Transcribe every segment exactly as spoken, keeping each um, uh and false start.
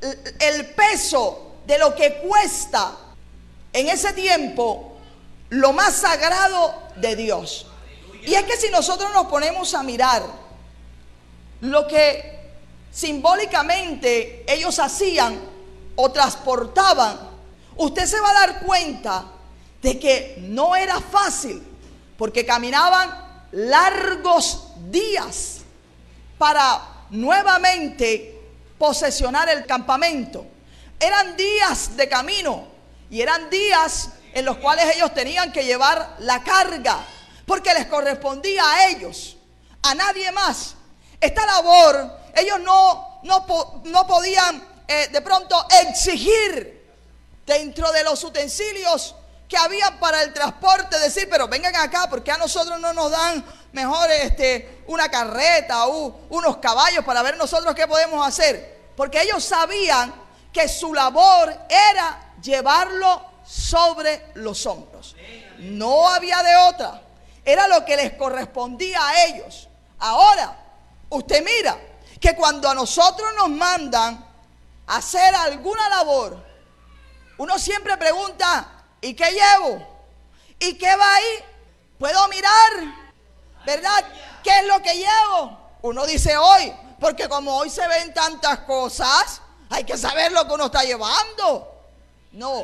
el peso de lo que cuesta en ese tiempo lo más sagrado de Dios. Y es que si nosotros nos ponemos a mirar lo que simbólicamente ellos hacían o transportaban, usted se va a dar cuenta de que no era fácil, porque caminaban largos días para nuevamente posesionar el campamento. Eran días de camino y eran días en los cuales ellos tenían que llevar la carga, porque les correspondía a ellos, a nadie más. Esta labor ellos no, no, no podían eh, de pronto exigir dentro de los utensilios que había para el transporte, decir, pero vengan acá, porque a nosotros no nos dan mejor este, una carreta o unos caballos para ver nosotros qué podemos hacer. Porque ellos sabían que su labor era llevarlo sobre los hombros. No había de otra. Era lo que les correspondía a ellos. Ahora, usted mira que cuando a nosotros nos mandan a hacer alguna labor, uno siempre pregunta, ¿y qué llevo? ¿Y qué va ahí? ¿Puedo mirar? ¿Verdad? ¿Qué es lo que llevo? Uno dice hoy, porque como hoy se ven tantas cosas, hay que saber lo que uno está llevando. No.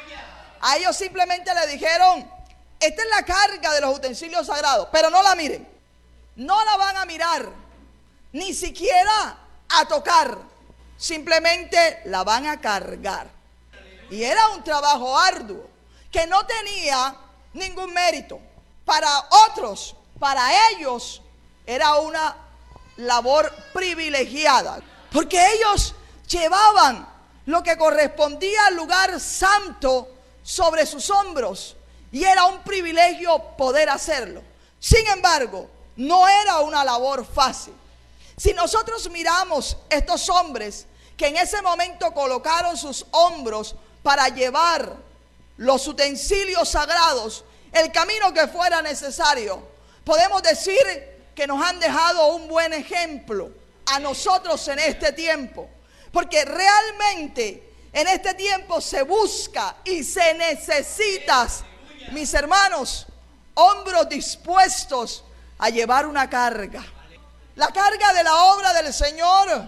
A ellos simplemente le dijeron, esta es la carga de los utensilios sagrados, pero no la miren. No la van a mirar, ni siquiera a tocar. Simplemente la van a cargar. Y era un trabajo arduo, que no tenía ningún mérito. Para otros, para ellos, era una labor privilegiada, porque ellos llevaban lo que correspondía al lugar santo sobre sus hombros, y era un privilegio poder hacerlo. Sin embargo, no era una labor fácil. Si nosotros miramos estos hombres que en ese momento colocaron sus hombros para llevar los utensilios sagrados, el camino que fuera necesario, podemos decir que nos han dejado un buen ejemplo a nosotros en este tiempo, porque realmente en este tiempo se busca y se necesita, mis hermanos, hombros dispuestos a llevar una carga. La carga de la obra del Señor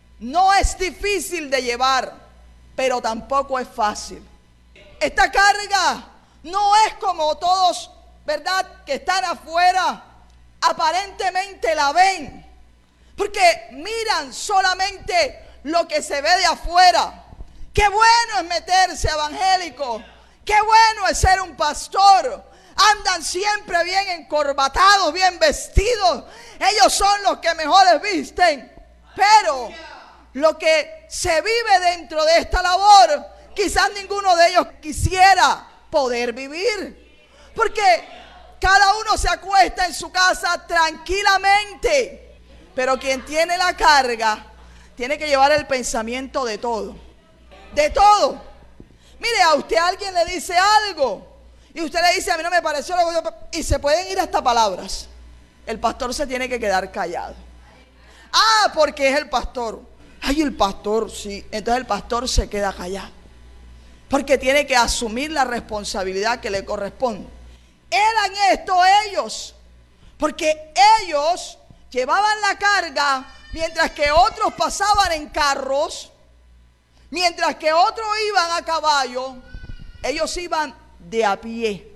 no es difícil de llevar, pero tampoco es fácil. Esta carga no es como todos, ¿verdad?, que están afuera, aparentemente la ven, porque miran solamente lo que se ve de afuera. Qué bueno es meterse evangélico, qué bueno es ser un pastor. Andan siempre bien encorbatados, bien vestidos. Ellos son los que mejores visten. Pero lo que se vive dentro de esta labor, quizás ninguno de ellos quisiera poder vivir, porque cada uno se acuesta en su casa tranquilamente, pero quien tiene la carga tiene que llevar el pensamiento de todo, de todo. Mire, a usted alguien le dice algo y usted le dice, a mí no me pareció lo que yo... y se pueden ir hasta palabras. El pastor se tiene que quedar callado. Ah, porque es el pastor. Ay, el pastor, sí. Entonces el pastor se queda callado, porque tiene que asumir la responsabilidad que le corresponde. Eran esto ellos, porque ellos llevaban la carga, mientras que otros pasaban en carros, mientras que otros iban a caballo, ellos iban de a pie,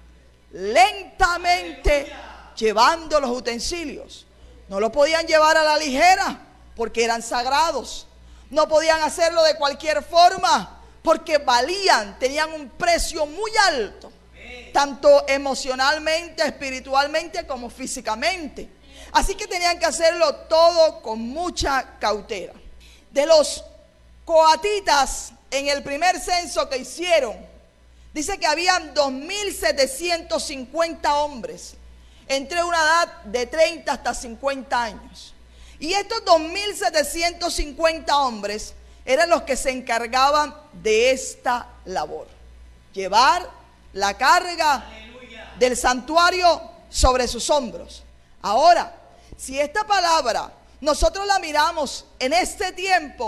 lentamente llevando los utensilios. No lo podían llevar a la ligera, porque eran sagrados. No podían hacerlo de cualquier forma, porque valían, tenían un precio muy alto, tanto emocionalmente, espiritualmente como físicamente. Así que tenían que hacerlo todo con mucha cautela. De los coatitas, en el primer censo que hicieron, dice que habían dos mil setecientos cincuenta hombres entre una edad de treinta hasta cincuenta años. Y estos dos mil setecientos cincuenta hombres eran los que se encargaban de esta labor: llevar la carga del santuario sobre sus hombros. Ahora, si esta palabra nosotros la miramos en este tiempo,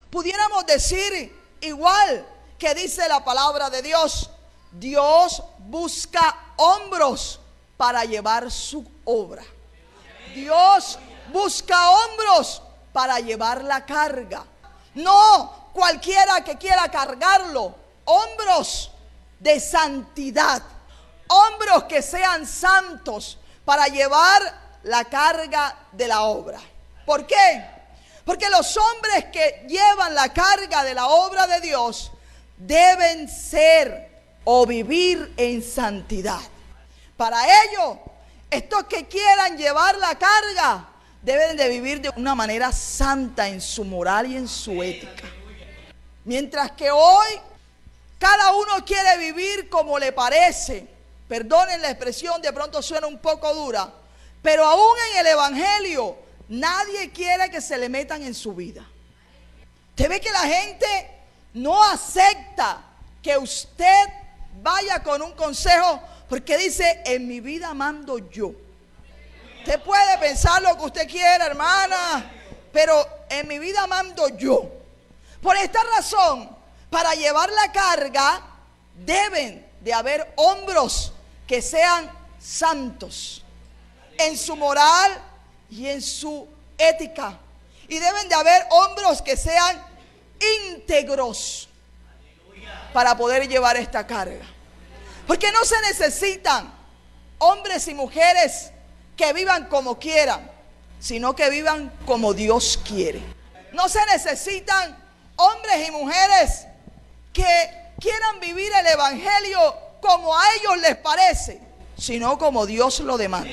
Pudiéramos decir igual que dice la palabra de Dios: Dios busca hombros para llevar su obra. Dios busca hombros para llevar la carga. No cualquiera que quiera cargarlo. Hombros de santidad. Hombros que sean santos para llevar la carga de la obra. ¿Por qué? Porque los hombres que llevan la carga de la obra de Dios deben ser o vivir en santidad. Para ello, estos que quieran llevar la carga deben de vivir de una manera santa en su moral y en su ética. Mientras que hoy cada uno quiere vivir como le parece. Perdonen la expresión, de pronto suena un poco dura, pero aún en el evangelio nadie quiere que se le metan en su vida. Usted ve que la gente no acepta que usted vaya con un consejo, porque dice: en mi vida mando yo. Usted puede pensar lo que usted quiera, hermana, pero en mi vida mando yo. Por esta razón, para llevar la carga deben de haber hombros que sean santos en su moral y en su ética. Y deben de haber hombros que sean íntegros para poder llevar esta carga. Porque no se necesitan hombres y mujeres que vivan como quieran, sino que vivan como Dios quiere. No se necesitan hombres y mujeres que quieran vivir el evangelio como a ellos les parece, sino como Dios lo demanda.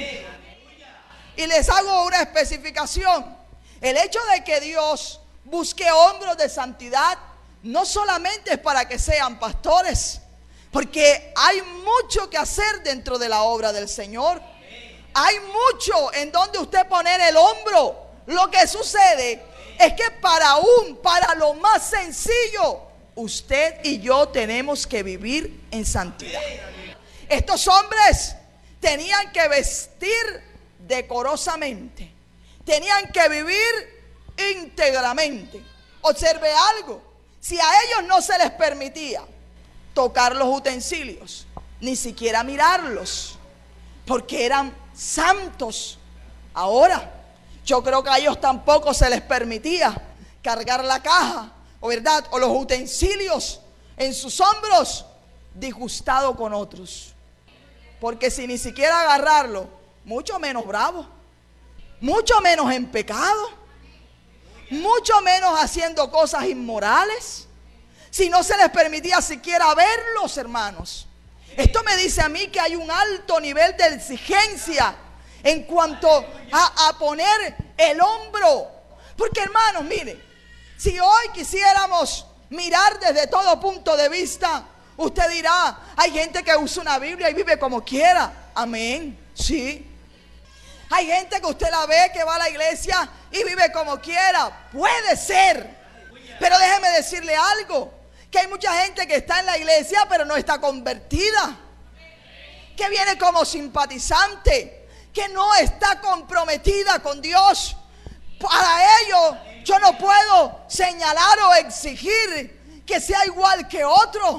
Y les hago una especificación. El hecho de que Dios busque hombros de santidad no solamente es para que sean pastores, porque hay mucho que hacer dentro de la obra del Señor. Hay mucho en donde usted poner el hombro. Lo que sucede es que para un, para lo más sencillo, usted y yo tenemos que vivir en santidad. Estos hombres tenían que vestir decorosamente, tenían que vivir íntegramente. Observe algo: si a ellos no se les permitía tocar los utensilios, ni siquiera mirarlos, porque eran santos. Ahora, yo creo que a ellos tampoco se les permitía cargar la caja, o verdad, o los utensilios en sus hombros, disgustado con otros. Porque si ni siquiera agarrarlo, mucho menos bravo, mucho menos en pecado, mucho menos haciendo cosas inmorales, si no se les permitía siquiera verlos, hermanos. Esto me dice a mí que hay un alto nivel de exigencia en cuanto a, a poner el hombro. Porque, hermanos, mire, si hoy quisiéramos mirar desde todo punto de vista, usted dirá: hay gente que usa una Biblia y vive como quiera. Amén, sí. Hay gente que usted la ve que va a la iglesia y vive como quiera. Puede ser. Pero déjeme decirle algo: que hay mucha gente que está en la iglesia pero no está convertida, que viene como simpatizante, que no está comprometida con Dios. Para ello yo no puedo señalar o exigir que sea igual que otro.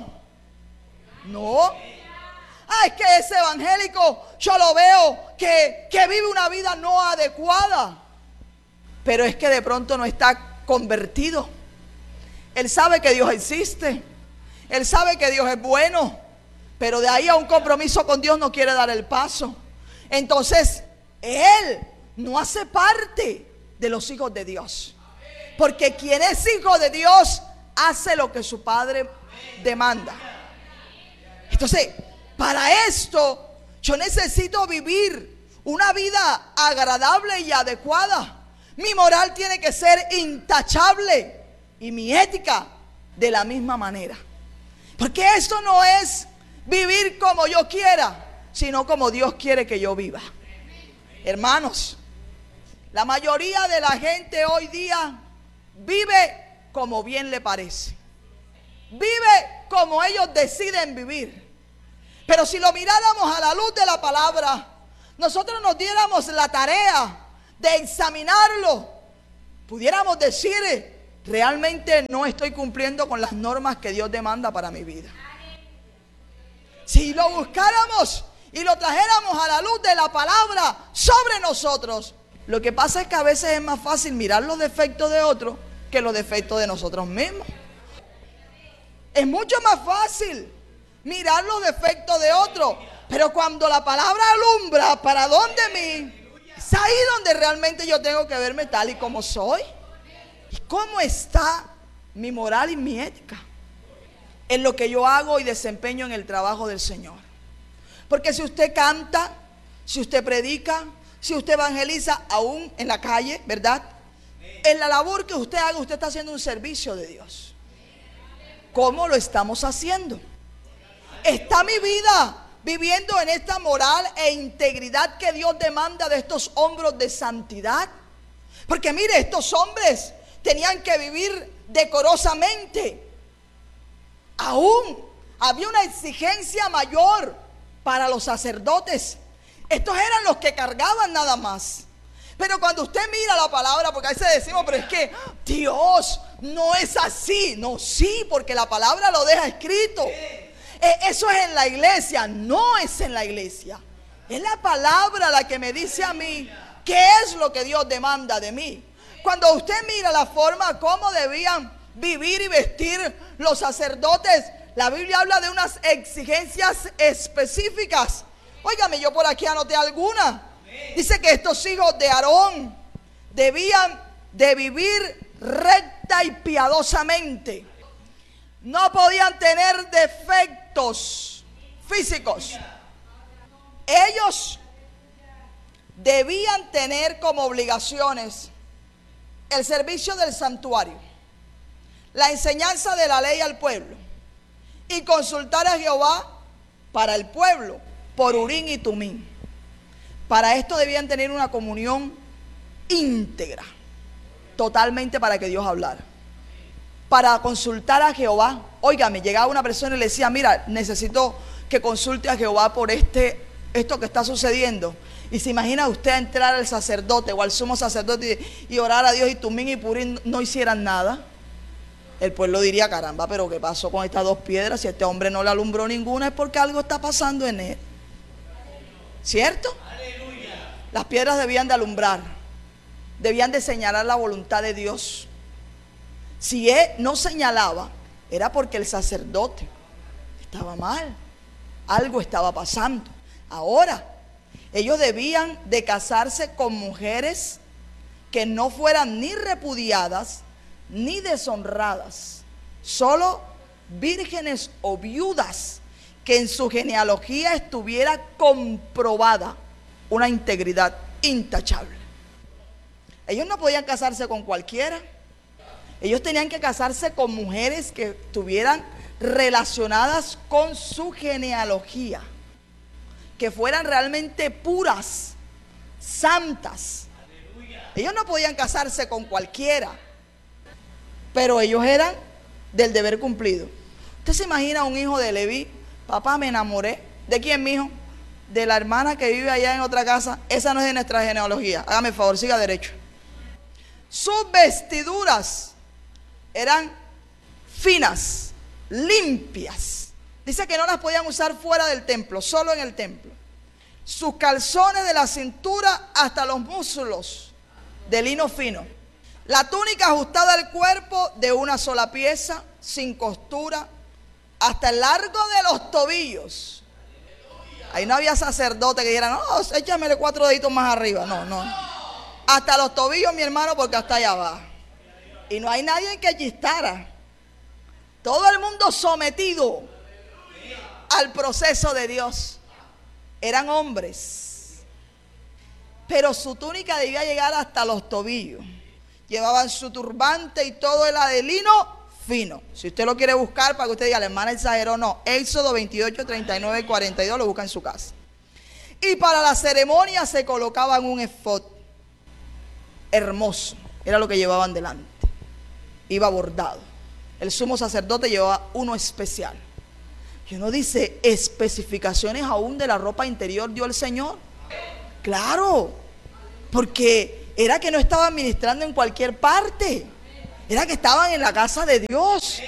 No. Ah, es que ese evangélico yo lo veo que, que vive una vida no adecuada, pero es que de pronto no está convertido. Él sabe que Dios existe, él sabe que Dios es bueno, pero de ahí a un compromiso con Dios no quiere dar el paso. Entonces él no hace parte de los hijos de Dios, porque quien es hijo de Dios hace lo que su padre demanda. Entonces, para esto yo necesito vivir una vida agradable y adecuada. Mi moral tiene que ser intachable y mi ética de la misma manera, porque esto no es vivir como yo quiera, sino como Dios quiere que yo viva. Hermanos, la mayoría de la gente hoy día vive como bien le parece, vive como ellos deciden vivir. Pero si lo miráramos a la luz de la palabra, nosotros nos diéramos la tarea de examinarlo, pudiéramos decir: realmente no estoy cumpliendo con las normas que Dios demanda para mi vida. Si lo buscáramos y lo trajéramos a la luz de la palabra sobre nosotros, lo que pasa es que a veces es más fácil mirar los defectos de otros que los defectos de nosotros mismos. Es mucho más fácil mirar los defectos de otros, pero cuando la palabra alumbra para donde mí, es ahí donde realmente yo tengo que verme tal y como soy. ¿Y cómo está mi moral y mi ética en lo que yo hago y desempeño en el trabajo del Señor? Porque si usted canta, si usted predica, si usted evangeliza aún en la calle, ¿verdad? En la labor que usted haga, usted está haciendo un servicio de Dios. ¿Cómo lo estamos haciendo? ¿Está mi vida viviendo en esta moral e integridad que Dios demanda de estos hombres de santidad? Porque mire, estos hombres tenían que vivir decorosamente. Aún había una exigencia mayor para los sacerdotes. Estos eran los que cargaban nada más. Pero cuando usted mira la palabra, porque a veces decimos, pero es que Dios no es así. No, sí, porque la palabra lo deja escrito. Eh, eso es en la iglesia, no es en la iglesia. Es la palabra la que me dice a mí qué es lo que Dios demanda de mí. Cuando usted mira la forma como debían vivir y vestir los sacerdotes, la Biblia habla de unas exigencias específicas. Óigame, yo por aquí anoté algunas. Dice que estos hijos de Aarón debían de vivir recta y piadosamente. No podían tener defectos físicos. Ellos debían tener como obligaciones el servicio del santuario, la enseñanza de la ley al pueblo y consultar a Jehová para el pueblo por Urim y Tumim. Para esto debían tener una comunión íntegra, totalmente para que Dios hablara. Para consultar a Jehová, óigame, llegaba una persona y le decía, mira, necesito que consulte a Jehová por este, esto que está sucediendo. Y se imagina usted entrar al sacerdote o al sumo sacerdote y, y orar a Dios y Tumim y Purim no hicieran nada. El pueblo diría, caramba, pero ¿qué pasó con estas dos piedras? Si este hombre no le alumbró ninguna es porque algo está pasando en él. ¿Cierto? Las piedras debían de alumbrar, debían de señalar la voluntad de Dios. Si él no señalaba, era porque el sacerdote estaba mal, algo estaba pasando. Ahora, ellos debían de casarse con mujeres que no fueran ni repudiadas ni deshonradas, solo vírgenes o viudas, que en su genealogía estuviera comprobada una integridad intachable. Ellos no podían casarse con cualquiera. Ellos tenían que casarse con mujeres que estuvieran relacionadas con su genealogía, que fueran realmente puras, santas. Ellos no podían casarse con cualquiera, pero ellos eran del deber cumplido. Usted se imagina un hijo de Leví, papá, me enamoré. ¿De quién, mijo? De la hermana que vive allá en otra casa. Esa no es de nuestra genealogía. Hágame el favor, siga derecho. Sus vestiduras eran finas, limpias. Dice que no las podían usar fuera del templo, solo en el templo. Sus calzones de la cintura hasta los muslos, de lino fino. La túnica ajustada al cuerpo de una sola pieza, sin costura, hasta el largo de los tobillos. Ahí no había sacerdote que dijera, no, échamele cuatro deditos más arriba. No, no. Hasta los tobillos, mi hermano, porque hasta allá va. Y no hay nadie que chistara. Todo el mundo sometido al proceso de Dios. Eran hombres. Pero su túnica debía llegar hasta los tobillos. Llevaban su turbante y todo era de lino fino. Si usted lo quiere buscar para que usted diga, la hermana exageró, no. Éxodo veintiocho, treinta y nueve y cuarenta y dos lo busca en su casa. Y para la ceremonia se colocaban un efod hermoso. Era lo que llevaban delante. Iba bordado. El sumo sacerdote llevaba uno especial. Y uno dice, especificaciones aún de la ropa interior dio el Señor. Claro, porque era que no estaba ministrando en cualquier parte. era que estaban en la casa de Dios.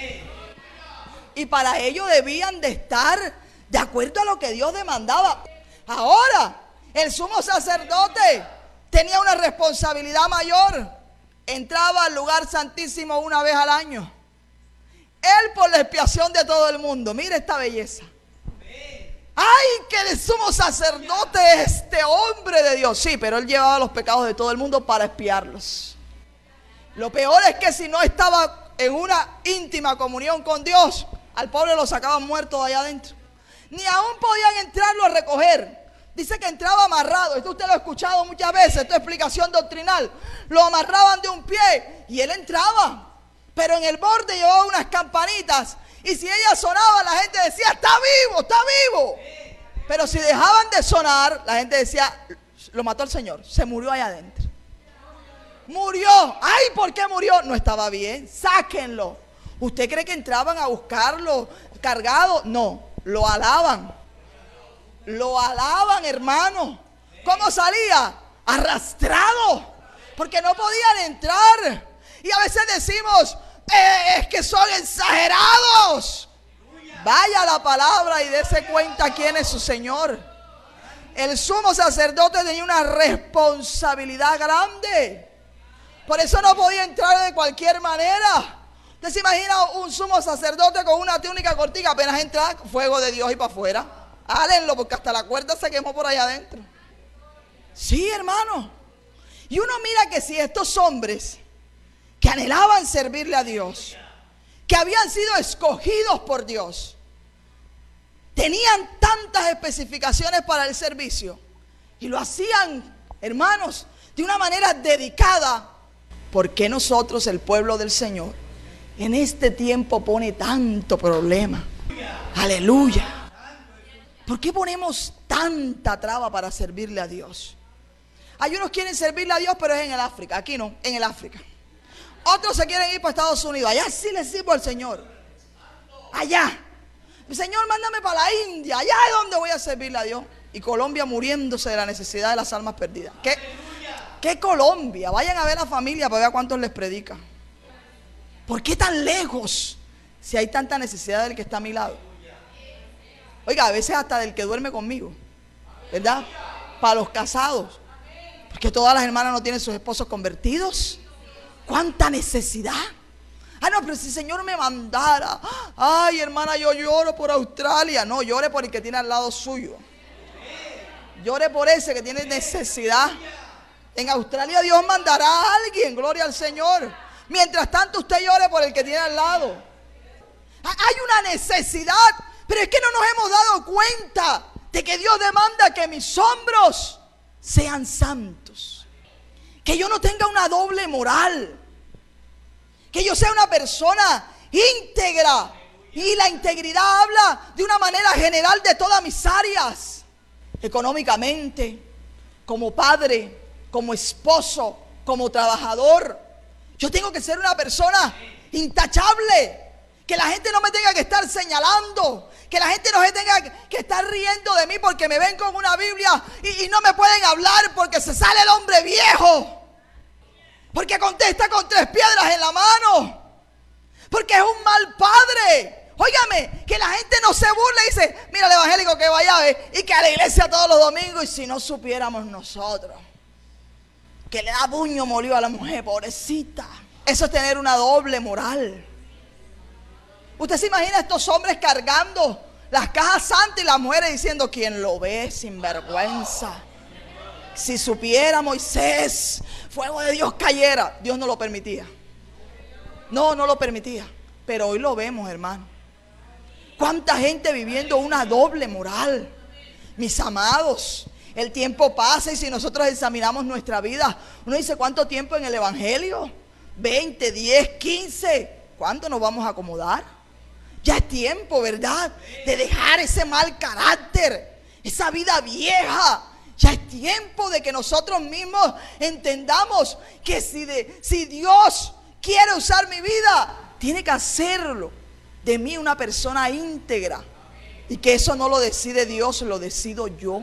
Y para ello debían de estar de acuerdo a lo que Dios demandaba. Ahora, el sumo sacerdote tenía una responsabilidad mayor. Entraba al lugar santísimo una vez al año. Él por la expiación de todo el mundo. Mire esta belleza. ¡Ay, que de sumo sacerdote este hombre de Dios! Sí, pero él llevaba los pecados de todo el mundo para expiarlos. Lo peor es que si no estaba en una íntima comunión con Dios, al pobre lo sacaban muerto de allá adentro. Ni aún podían entrarlo a recoger. Dice que entraba amarrado. Esto usted lo ha escuchado muchas veces. Esto es explicación doctrinal. Lo amarraban de un pie y él entraba. Pero en el borde llevaba unas campanitas. Y si ella sonaba, la gente decía, está vivo, está vivo. Pero si dejaban de sonar, la gente decía, lo mató el Señor. Se murió allá adentro. Murió. Ay, ¿por qué murió? No estaba bien. Sáquenlo. ¿Usted cree que entraban a buscarlo cargado? No, lo alaban. Lo alaban, hermano. ¿Cómo salía? Arrastrado. Porque no podían entrar. Y a veces decimos, eh, es que son exagerados. Vaya la palabra y dése cuenta quién es su Señor. El sumo sacerdote tenía una responsabilidad grande. Por eso no podía entrar de cualquier manera. ¿Usted se imagina un sumo sacerdote con una túnica cortica? Apenas entra, fuego de Dios y para afuera. Hálenlo porque hasta la cuerda se quemó por allá adentro. Sí, hermano. Y uno mira que si estos hombres que anhelaban servirle a Dios, que habían sido escogidos por Dios, tenían tantas especificaciones para el servicio y lo hacían, hermanos, de una manera dedicada, ¿por qué nosotros, el pueblo del Señor, en este tiempo pone tanto problema? Aleluya. ¿Por qué ponemos tanta traba para servirle a Dios? Hay unos que quieren servirle a Dios, pero es en el África. Aquí no, en el África. Otros se quieren ir para Estados Unidos. Allá sí les sirvo al Señor. Allá. Señor, mándame para la India. Allá es donde voy a servirle a Dios. Y Colombia muriéndose de la necesidad de las almas perdidas. ¿Qué, qué Colombia? Vayan a ver a la familia para ver cuántos les predica. ¿Por qué tan lejos si hay tanta necesidad del que está a mi lado? Oiga, a veces hasta del que duerme conmigo, ¿verdad? Para los casados, porque todas las hermanas no tienen sus esposos convertidos. ¿Cuánta necesidad? Ah, no, pero si el Señor me mandara. Ay, hermana, yo lloro por Australia. No, llore por el que tiene al lado suyo. Llore por ese que tiene necesidad. En Australia Dios mandará a alguien, gloria al Señor. Mientras tanto usted llore por el que tiene al lado. Hay una necesidad. Pero es que no nos hemos dado cuenta de que Dios demanda que mis hombros sean santos. Que yo no tenga una doble moral. Que yo sea una persona íntegra. Y la integridad habla de una manera general de todas mis áreas. Económicamente, como padre, como esposo, como trabajador. Yo tengo que ser una persona intachable. Que la gente no me tenga que estar señalando. Que la gente no se tenga que estar riendo de mí porque me ven con una Biblia y, y no me pueden hablar porque se sale el hombre viejo. Porque contesta con tres piedras en la mano. Porque es un mal padre. Óigame, que la gente no se burle y dice, mira el evangélico que vaya a ver y que a la iglesia todos los domingos. Y si no supiéramos nosotros que le da puño molido a la mujer, pobrecita. Eso es tener una doble moral. Usted se imagina a estos hombres cargando las cajas santas y las mujeres diciendo, ¿quién lo ve? Sinvergüenza. Si supiera Moisés, fuego de Dios cayera. Dios no lo permitía. No, no lo permitía. Pero hoy lo vemos, hermano. ¿Cuánta gente viviendo una doble moral? Mis amados, el tiempo pasa y si nosotros examinamos nuestra vida, uno dice, ¿cuánto tiempo en el evangelio? veinte, diez, quince. ¿Cuánto nos vamos a acomodar? Ya es tiempo, ¿verdad? De dejar ese mal carácter, esa vida vieja. Ya es tiempo de que nosotros mismos entendamos que si, de, si Dios quiere usar mi vida, tiene que hacerlo de mí una persona íntegra. Y que eso no lo decide Dios, lo decido yo.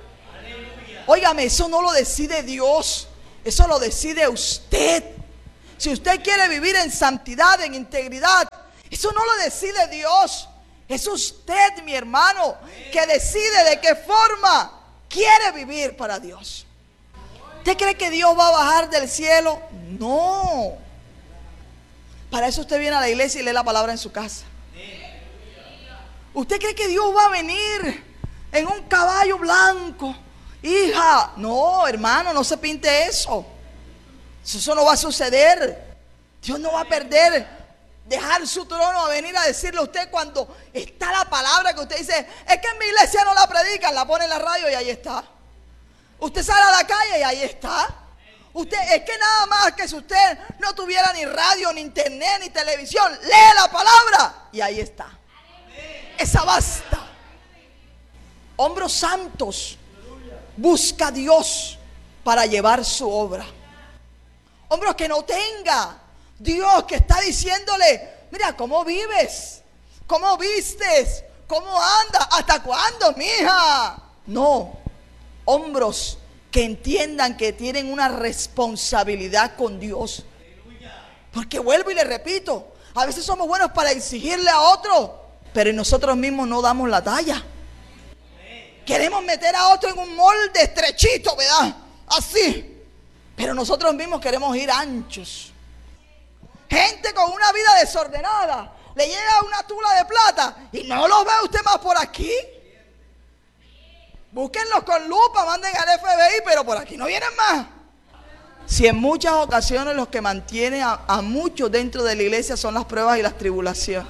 Óigame, eso no lo decide Dios, eso lo decide usted. Si usted quiere vivir en santidad, en integridad, eso no lo decide Dios. Es usted, mi hermano, que decide de qué forma quiere vivir para Dios. ¿Usted cree que Dios va a bajar del cielo? No. Para eso usted viene a la iglesia y lee la palabra en su casa. ¿Usted cree que Dios va a venir en un caballo blanco? Hija, no, hermano, no se pinte eso. Eso no va a suceder. Dios no va a perder, dejar su trono a venir a decirle a usted cuando está la palabra que usted dice, es que en mi iglesia no la predican, la pone en la radio y ahí está. Usted sale a la calle y ahí está. Usted, es que nada más que si usted no tuviera ni radio, ni internet, ni televisión, lee la palabra y ahí está. Esa basta. Hombros santos, busca a Dios para llevar su obra. Hombros que no tenga Dios, que está diciéndole, mira cómo vives, cómo vistes, cómo andas, hasta cuándo, mija. No, hombros que entiendan que tienen una responsabilidad con Dios. Porque vuelvo y le repito, a veces somos buenos para exigirle a otro, pero nosotros mismos no damos la talla. Queremos meter a otro en un molde estrechito, ¿verdad? Así. Pero nosotros mismos queremos ir anchos. Gente con una vida desordenada, le llega una tula de plata y no los ve usted más por aquí. Búsquenlos con lupa, manden al F B I, pero por aquí no vienen más. Si en muchas ocasiones los que mantienen a, a muchos dentro de la iglesia son las pruebas y las tribulaciones.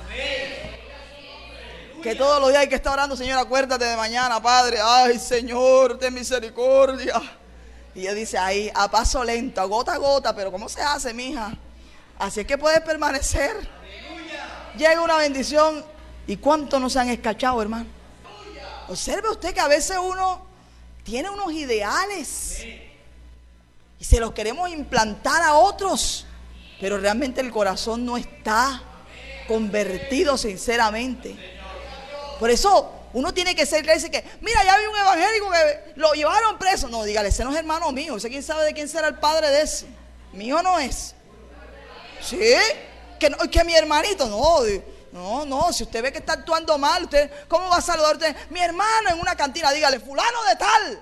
Que todos los días hay que estar orando, Señor, acuérdate de mañana, Padre. Ay, Señor, ten misericordia. Y ella dice ahí, a paso lento, a gota a gota, pero ¿cómo se hace, mija? Así es que puedes permanecer. Llega una bendición. ¿Y cuántos nos han escachado, hermano? Observe usted que a veces uno tiene unos ideales y se los queremos implantar a otros, pero realmente el corazón no está convertido sinceramente. Por eso uno tiene que ser, dice que, mira, ya vi un evangélico que lo llevaron preso. No, dígale, ese no es hermano mío, ese quién sabe de quién será el padre de ese. Mío no es. ¿Sí? Que, no, que mi hermanito, no, no, no, si usted ve que está actuando mal, usted, ¿cómo va a saludar usted? Mi hermano en una cantina, dígale, fulano de tal.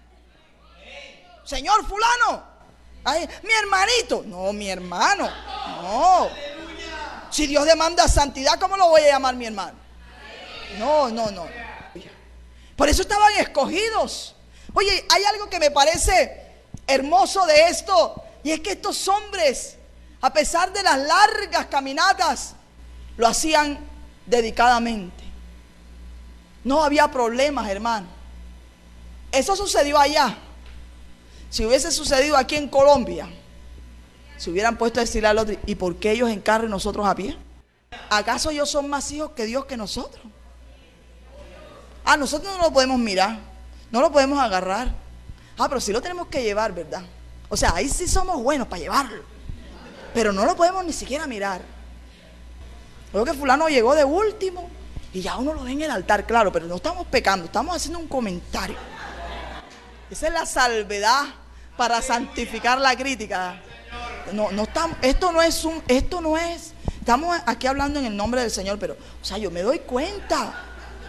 Señor fulano. Ay, mi hermanito. No, mi hermano. No. Si Dios demanda santidad, ¿cómo lo voy a llamar mi hermano? No, no, no. Por eso estaban escogidos. Oye, hay algo que me parece hermoso de esto, y es que estos hombres, a pesar de las largas caminatas, lo hacían dedicadamente. No había problemas, hermano. Eso sucedió allá. Si hubiese sucedido aquí en Colombia, se hubieran puesto a decirle al otro, ¿y por qué ellos en carro y nosotros a pie? ¿Acaso ellos son más hijos que Dios que nosotros? Ah, nosotros no lo podemos mirar, no lo podemos agarrar. Ah, pero sí lo tenemos que llevar, ¿verdad? O sea, ahí sí somos buenos para llevarlo, pero no lo podemos ni siquiera mirar. Creo que fulano llegó de último y ya uno lo ve en el altar, claro, pero no estamos pecando, estamos haciendo un comentario. Esa es la salvedad para santificar la crítica. No, no estamos, esto no es un, esto no es, estamos aquí hablando en el nombre del Señor, pero, o sea, yo me doy cuenta.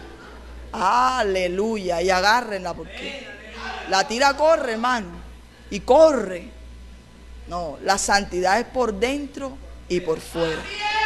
Aleluya, y agárrenla porque la tira corre, hermano, y corre. No, la santidad es por dentro y por fuera.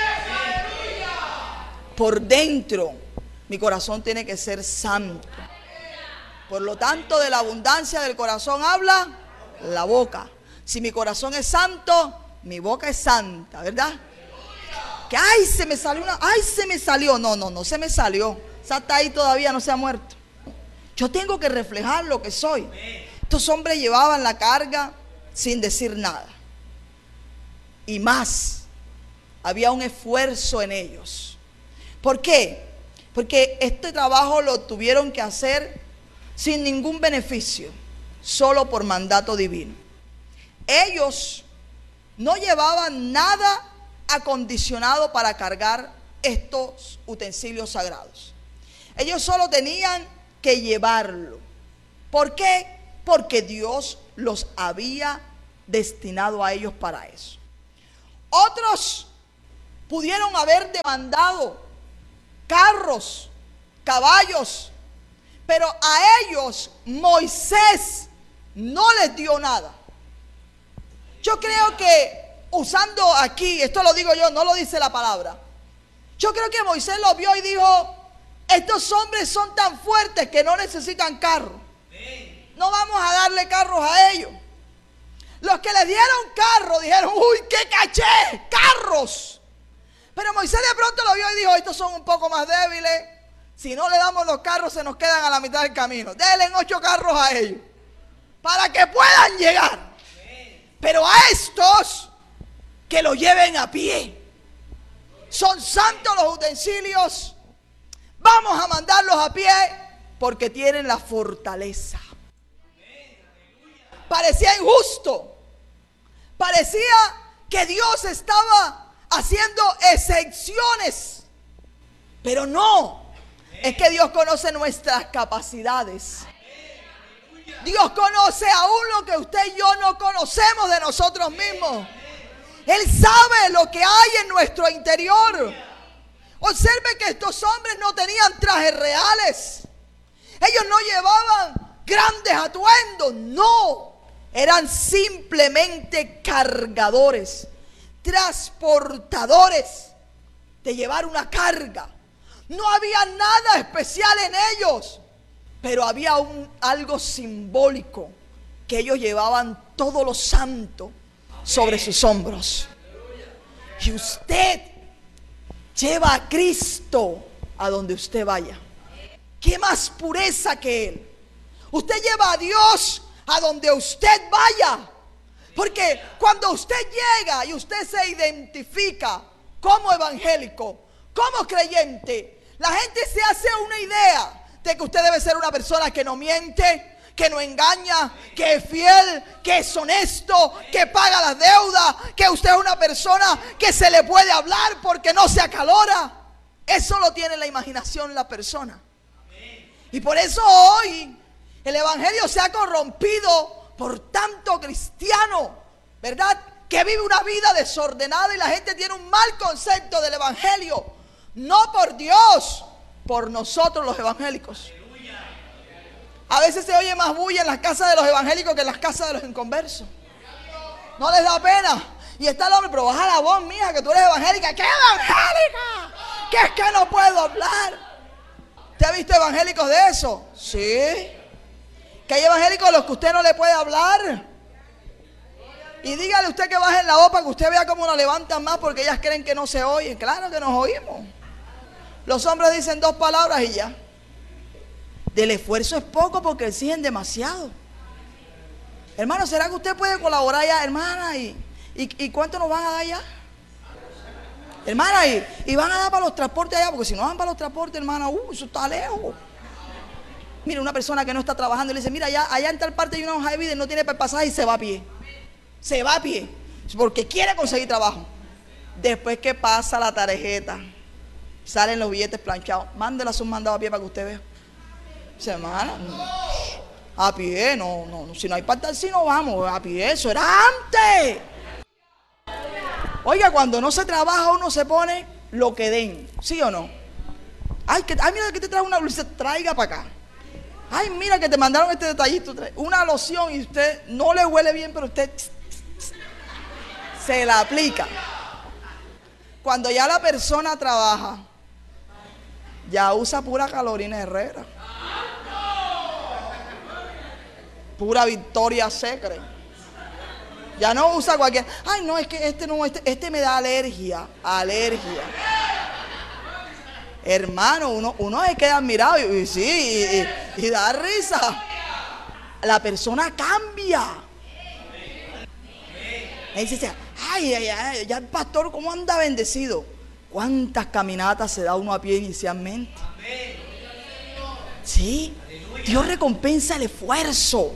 Por dentro, mi corazón tiene que ser santo. Por lo tanto, de la abundancia del corazón habla la boca. Si mi corazón es santo, mi boca es santa, ¿verdad? Que ay, se me salió una, ay, se me salió. No, no, no se me salió. Esa está ahí todavía, no se ha muerto. Yo tengo que reflejar lo que soy. Estos hombres llevaban la carga sin decir nada. Y más, había un esfuerzo en ellos. ¿Por qué? Porque este trabajo lo tuvieron que hacer sin ningún beneficio, solo por mandato divino. Ellos no llevaban nada acondicionado para cargar estos utensilios sagrados. Ellos solo tenían que llevarlo. ¿Por qué? Porque Dios los había destinado a ellos para eso. Otros pudieron haber demandado carros, caballos, pero a ellos Moisés no les dio nada. Yo creo que usando aquí, esto lo digo yo, no lo dice la palabra. Yo creo que Moisés lo vio y dijo: estos hombres son tan fuertes que no necesitan carro. No vamos a darle carros a ellos. Los que les dieron carro dijeron: uy, qué caché, carros. Pero Moisés de pronto lo vio y dijo: estos son un poco más débiles. Si no le damos los carros, se nos quedan a la mitad del camino. Denle ocho carros a ellos para que puedan llegar. Pero a estos, que lo lleven a pie. Son santos los utensilios. Vamos a mandarlos a pie porque tienen la fortaleza. Parecía injusto. Parecía que Dios estaba haciendo excepciones. Pero no. Es que Dios conoce nuestras capacidades. Dios conoce aún lo que usted y yo no conocemos de nosotros mismos. Él sabe lo que hay en nuestro interior. Observe que estos hombres no tenían trajes reales. Ellos no llevaban grandes atuendos. No. Eran simplemente cargadores, transportadores de llevar una carga. No había nada especial en ellos, pero había un, algo simbólico, que ellos llevaban todo lo santo sobre sus hombros. Y usted lleva a Cristo a donde usted vaya. ¿Qué más pureza que Él? Usted lleva a Dios a donde usted vaya. Porque cuando usted llega y usted se identifica como evangélico, como creyente, la gente se hace una idea de que usted debe ser una persona que no miente, que no engaña, que es fiel, que es honesto, que paga las deudas, que usted es una persona que se le puede hablar porque no se acalora. Eso lo tiene en la imaginación la persona. Y por eso hoy el evangelio se ha corrompido por tanto cristiano, ¿verdad?, que vive una vida desordenada y la gente tiene un mal concepto del evangelio. No por Dios, por nosotros los evangélicos. A veces se oye más bulla en las casas de los evangélicos que en las casas de los inconversos. No les da pena. Y está el hombre: pero baja la voz, mija, que tú eres evangélica. ¿Qué evangélica? ¿Qué es que no puedo hablar? ¿Te ha visto evangélicos de eso? Sí. Que hay evangélicos a los que usted no le puede hablar. Y dígale usted que bajen la voz para que usted vea cómo nos levantan más, porque ellas creen que no se oyen. Claro que nos oímos. Los hombres dicen dos palabras y ya. Del esfuerzo es poco porque exigen demasiado. Hermano, ¿será que usted puede colaborar ya, hermana? ¿Y, y, y cuánto nos van a dar ya? Hermana, y, y van a dar para los transportes allá, porque si no van para los transportes, hermana, uh, eso está lejos. Mire, una persona que no está trabajando y le dice: mira, allá, allá en tal parte hay una hoja de vida y no tiene para el pasaje, y se va a pie. Se va a pie, porque quiere conseguir trabajo. Después que pasa la tarjeta, salen los billetes planchados, mándela a su mandado a pie para que usted vea. Semana, a pie, no, no, no, si no hay para estar, si no vamos, a pie, eso era antes. Oiga, cuando no se trabaja uno se pone lo que den, ¿sí o no? Ay, que, ay, mira que te trae una blusa, traiga para acá. Ay, mira que te mandaron este detallito, una loción, y usted no le huele bien, pero usted se la aplica. Cuando ya la persona trabaja, ya usa pura Carolina Herrera, pura Victoria Secret. Ya no usa cualquier. Ay, no, es que este no, este, este me da alergia, alergia. Hermano, uno, uno se queda admirado y, y sí, y, y, y da risa. La persona cambia. Y dice: ay, ay, ay, ya el pastor, ¿cómo anda bendecido? ¿Cuántas caminatas se da uno a pie inicialmente? Sí, Dios recompensa el esfuerzo.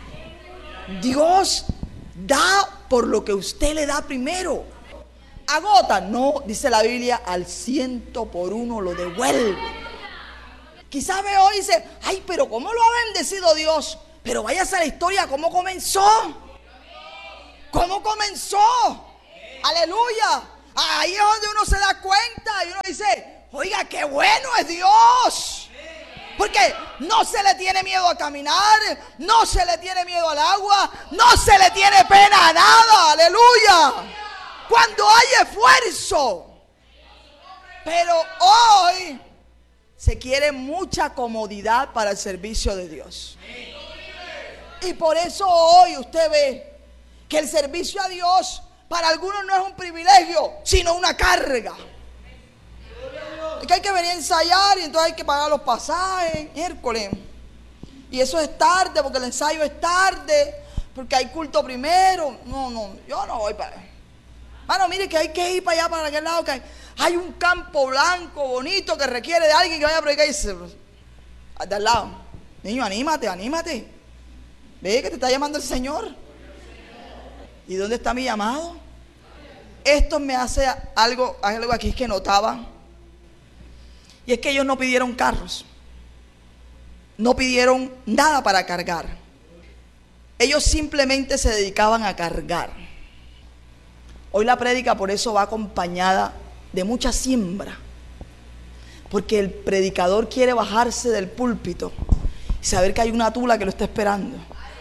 Dios da por lo que usted le da primero. Agota, no, dice la Biblia, al ciento por uno lo devuelve. Quizás ve hoy y dice: ay, pero ¿cómo lo ha bendecido Dios? Pero váyase a la historia, ¿cómo comenzó? ¿Cómo comenzó? Aleluya. Ahí es donde uno se da cuenta y uno dice, oiga, qué bueno es Dios. Porque no se le tiene miedo a caminar, no se le tiene miedo al agua, no se le tiene pena a nada. Aleluya. Cuando hay esfuerzo. Pero hoy se quiere mucha comodidad para el servicio de Dios. Y por eso hoy usted ve que el servicio a Dios para algunos no es un privilegio, sino una carga. Es que hay que venir a ensayar y entonces hay que pagar los pasajes, miércoles. Y eso es tarde porque el ensayo es tarde, porque hay culto primero. No, no, yo no voy para allá. Mano, mire que hay que ir para allá, para aquel lado, que hay, hay un campo blanco, bonito, que requiere de alguien que vaya a predicar y dice, de al lado, niño, anímate, anímate. Ve que te está llamando el Señor. ¿Y dónde está mi llamado? Esto me hace algo, algo aquí que notaba. Y es que ellos no pidieron carros. No pidieron nada para cargar. Ellos simplemente se dedicaban a cargar. Hoy la prédica por eso va acompañada de mucha siembra. Porque el predicador quiere bajarse del púlpito y saber que hay una tula que lo está esperando.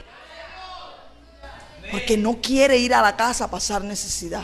Porque no quiere ir a la casa a pasar necesidad.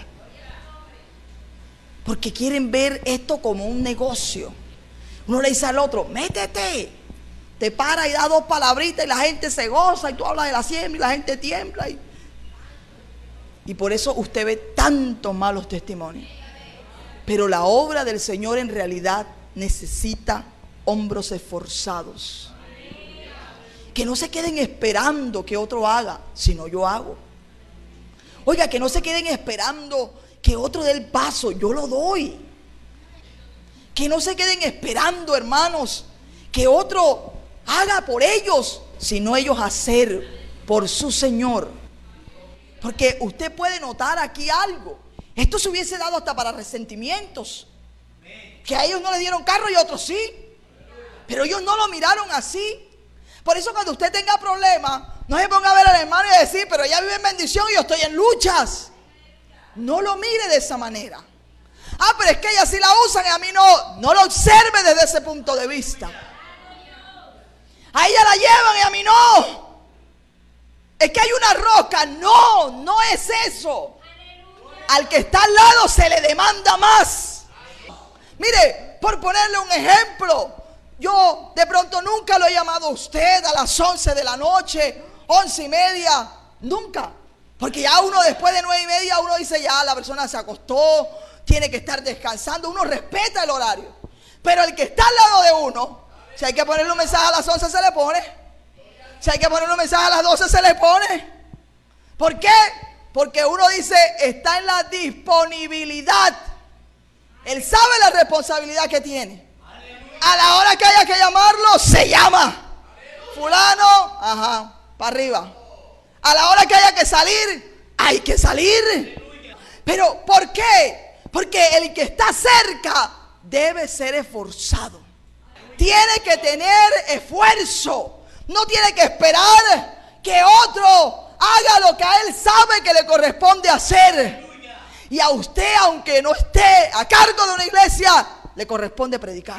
Porque quieren ver esto como un negocio. Uno le dice al otro, métete. Te para y da dos palabritas y la gente se goza y tú hablas de la siembra y la gente tiembla. Y, y por eso usted ve tantos malos testimonios. Pero la obra del Señor en realidad necesita hombros esforzados. Que no se queden esperando que otro haga, sino yo hago. Oiga, que no se queden esperando que otro dé el paso, yo lo doy. Que no se queden esperando, hermanos, que otro haga por ellos, sino ellos hacer por su Señor. Porque usted puede notar aquí algo. Esto se hubiese dado hasta para resentimientos. Que a ellos no les dieron carro y a otros sí. Pero ellos no lo miraron así. Por eso cuando usted tenga problemas, no se ponga a ver al hermano y decir, pero ella vive en bendición y yo estoy en luchas. No lo mire de esa manera. Ah, pero es que ella sí la usan y a mí no. No lo observe desde ese punto de vista. A ella la llevan y a mí no. Es que hay una roca. No, no es eso. Al que está al lado se le demanda más. Mire, por ponerle un ejemplo, yo de pronto nunca lo he llamado a usted a las once de la noche, once y media, nunca. Porque ya uno después de nueve y media, uno dice ya la persona se acostó, tiene que estar descansando, uno respeta el horario. Pero el que está al lado de uno, si hay que ponerle un mensaje a las once se le pone. Si hay que ponerle un mensaje a las doce se le pone. ¿Por qué? Porque uno dice está en la disponibilidad. Él sabe la responsabilidad que tiene. A la hora que haya que llamarlo, se llama. Fulano, ajá, para arriba. A la hora que haya que salir, hay que salir. Pero ¿por qué? Porque el que está cerca debe ser esforzado. Tiene que tener esfuerzo. No tiene que esperar que otro haga lo que a él sabe que le corresponde hacer. Y a usted, aunque no esté a cargo de una iglesia, le corresponde predicar.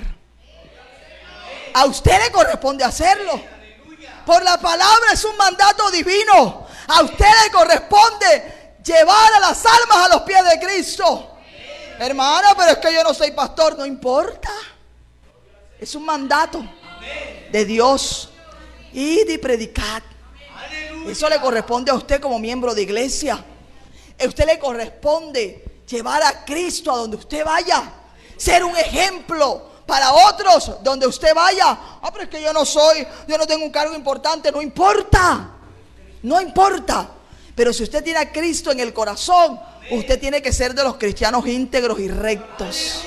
A usted le corresponde hacerlo. Por la palabra es un mandato divino. A usted le corresponde llevar a las almas a los pies de Cristo. Hermana, pero es que yo no soy pastor. No importa. Es un mandato de Dios. Id y predicad. Eso le corresponde a usted como miembro de iglesia. A usted le corresponde llevar a Cristo a donde usted vaya. Ser un ejemplo para otros donde usted vaya. Ah, pero es que yo no soy, yo no tengo un cargo importante. No importa. No importa. Pero si usted tiene a Cristo en el corazón, usted tiene que ser de los cristianos íntegros y rectos.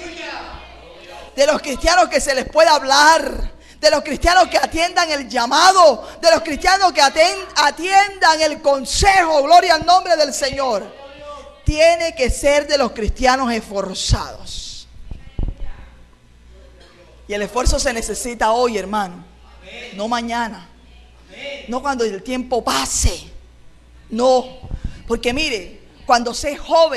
De los cristianos que se les puede hablar. De los cristianos que atiendan el llamado. De los cristianos que atiendan el consejo. Gloria al nombre del Señor. Tiene que ser de los cristianos esforzados. Y el esfuerzo se necesita hoy, hermano. No mañana. No cuando el tiempo pase. No. Porque mire, cuando se es joven,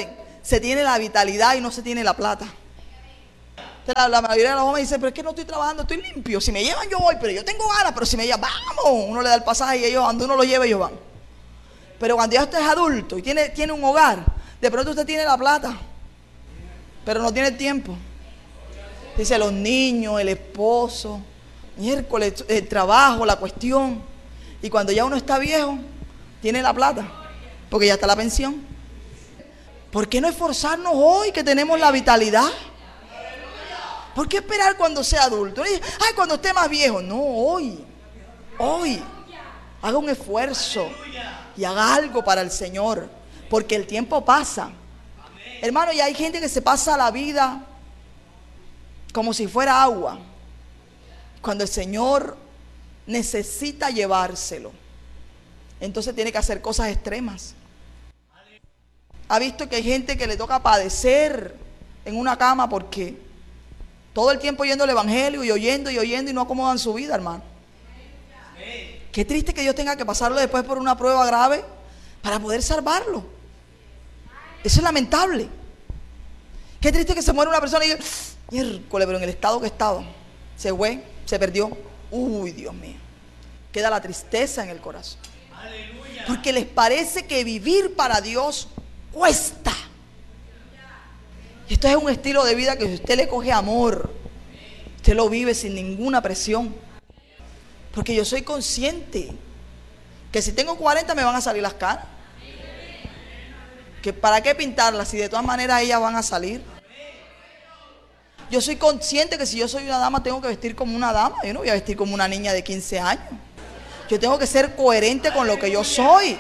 se tiene la vitalidad y no se tiene la plata. La, la mayoría de los jóvenes dicen, pero es que no estoy trabajando, estoy limpio. Si me llevan yo voy, pero yo tengo ganas. Pero si me llevan, vamos. Uno le da el pasaje y ellos, cuando uno lo lleva, ellos van. Pero cuando ya usted es adulto y tiene, tiene un hogar, de pronto usted tiene la plata, pero no tiene el tiempo. Dice, los niños, el esposo, miércoles, el trabajo, la cuestión. Y cuando ya uno está viejo, tiene la plata, porque ya está la pensión. ¿Por qué no esforzarnos hoy que tenemos la vitalidad? ¿Por qué esperar cuando sea adulto? Ay, cuando esté más viejo. No, hoy. Hoy. Haga un esfuerzo y haga algo para el Señor, porque el tiempo pasa. Hermano, y hay gente que se pasa la vida como si fuera agua, cuando el Señor necesita llevárselo. Entonces tiene que hacer cosas extremas. ¿Ha visto que hay gente que le toca padecer en una cama porque todo el tiempo oyendo el evangelio y oyendo y oyendo y no acomodan su vida, hermano? Qué triste que Dios tenga que pasarlo después por una prueba grave para poder salvarlo. Eso es lamentable. Qué triste que se muera una persona y diga, miércoles, pero en el estado que estaba, se fue, se perdió. Uy, Dios mío. Queda la tristeza en el corazón. Porque les parece que vivir para Dios cuesta. Esto es un estilo de vida que si usted le coge amor, usted lo vive sin ninguna presión. Porque yo soy consciente que si tengo cuarenta me van a salir las caras. Que para qué pintarlas si de todas maneras ellas van a salir. Yo soy consciente que si yo soy una dama tengo que vestir como una dama. Yo no voy a vestir como una niña de quince años. Yo tengo que ser coherente con lo que yo soy.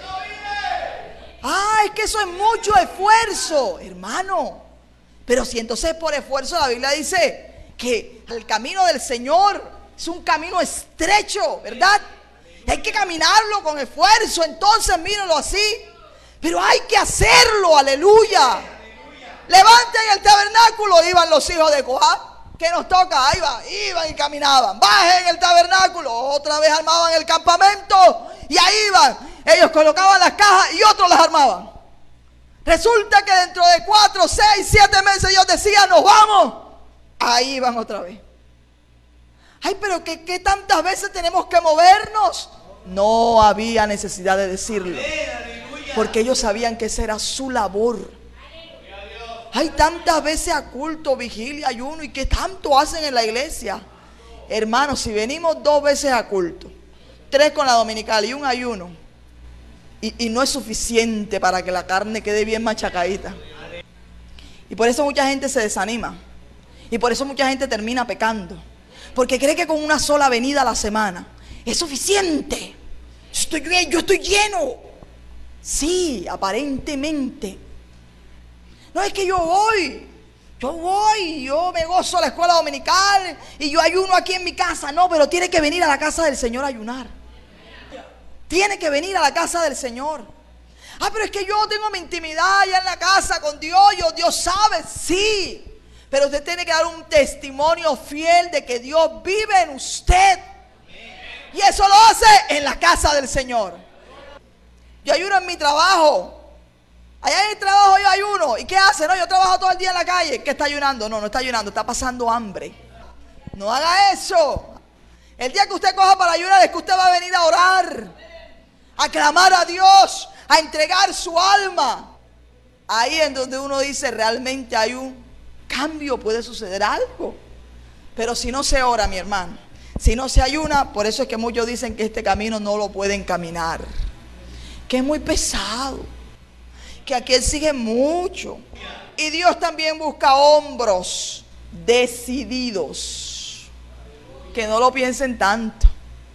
Ah, es que eso es mucho esfuerzo, hermano. Pero si entonces por esfuerzo, la Biblia dice que el camino del Señor es un camino estrecho, ¿verdad? Hay que caminarlo con esfuerzo. Entonces mírenlo así. Pero hay que hacerlo, aleluya. Levanten el tabernáculo, iban los hijos de Coat. ¿Qué nos toca? Ahí va, iban y caminaban. Bajen el tabernáculo, otra vez armaban el campamento y ahí iban. Ellos colocaban las cajas y otros las armaban. Resulta que dentro de cuatro, seis, siete meses Dios decía, nos vamos. Ahí iban otra vez. Ay, pero ¿qué, qué tantas veces tenemos que movernos? No había necesidad de decirlo, porque ellos sabían que esa era su labor. Hay tantas veces a culto, vigilia, ayuno, y que tanto hacen en la iglesia. Hermanos, si venimos dos veces a culto, tres con la dominical y un ayuno, y, y no es suficiente para que la carne quede bien machacadita. Y por eso mucha gente se desanima. Y por eso mucha gente termina pecando. Porque cree que con una sola venida a la semana es suficiente. Yo estoy bien, yo estoy lleno. Sí, aparentemente. No es que yo voy, yo voy, yo me gozo a la escuela dominical y yo ayuno aquí en mi casa. No, pero tiene que venir a la casa del Señor a ayunar. Tiene que venir a la casa del Señor. Ah, pero es que yo tengo mi intimidad allá en la casa con Dios, yo, Dios sabe, sí. Pero usted tiene que dar un testimonio fiel de que Dios vive en usted. Y eso lo hace en la casa del Señor. Yo ayuno en mi trabajo. Allá en el trabajo yo ayuno. ¿Y qué hace? No, yo trabajo todo el día en la calle. ¿Qué está ayunando? No, no está ayunando, está pasando hambre. No haga eso. El día que usted coja para ayunar es que usted va a venir a orar, a clamar a Dios, a entregar su alma. Ahí es donde uno dice, realmente hay un cambio, puede suceder algo. Pero si no se ora, mi hermano, si no se ayuna, por eso es que muchos dicen que este camino no lo pueden caminar, que es muy pesado, que aquel sigue mucho. Y Dios también busca hombros decididos, que no lo piensen tanto.